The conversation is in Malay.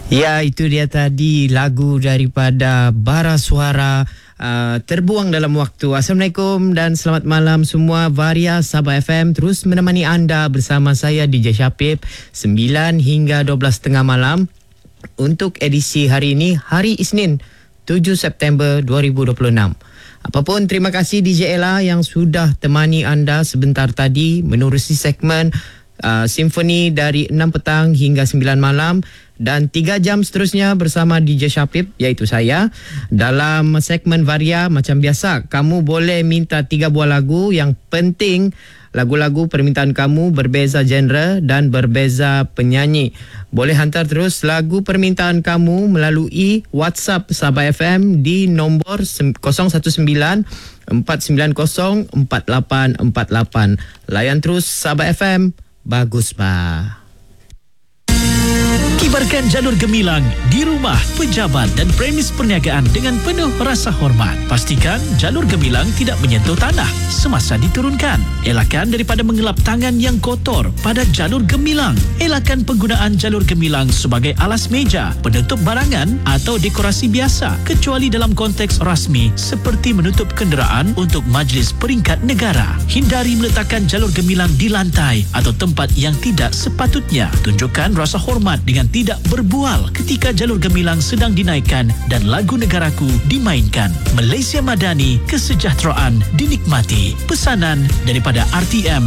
Ya, itu dia tadi lagu daripada Bara Suara, terbuang dalam waktu. Assalamualaikum dan selamat malam semua. Varia Sabah FM terus menemani anda bersama saya DJ Syapib 9 hingga 12.30 malam untuk edisi hari ini, hari Isnin 7 September 2026. Apapun, terima kasih DJ Ella yang sudah temani anda sebentar tadi menerusi segmen Simfoni dari 6 petang hingga 9 malam, dan 3 jam seterusnya bersama DJ Syapib, iaitu saya. Dalam segmen Varia, macam biasa, kamu boleh minta 3 buah lagu. Yang penting lagu-lagu permintaan kamu berbeza genre dan berbeza penyanyi. Boleh hantar terus lagu permintaan kamu melalui WhatsApp Sabah FM di nombor 019 490 4848. Layan terus Sabah FM. Bagus, Pak. Kibarkan jalur gemilang di rumah, pejabat dan premis perniagaan dengan penuh rasa hormat. Pastikan jalur gemilang tidak menyentuh tanah semasa diturunkan. Elakkan daripada mengelap tangan yang kotor pada jalur gemilang. Elakkan penggunaan jalur gemilang sebagai alas meja, penutup barangan atau dekorasi biasa, kecuali dalam konteks rasmi seperti menutup kenderaan untuk majlis peringkat negara. Hindari meletakkan jalur gemilang di lantai atau tempat yang tidak sepatutnya. Tunjukkan rasa hormat dengan tidak berbual ketika jalur gemilang sedang dinaikkan dan lagu negaraku dimainkan. Malaysia Madani, kesejahteraan dinikmati. Pesanan daripada RTM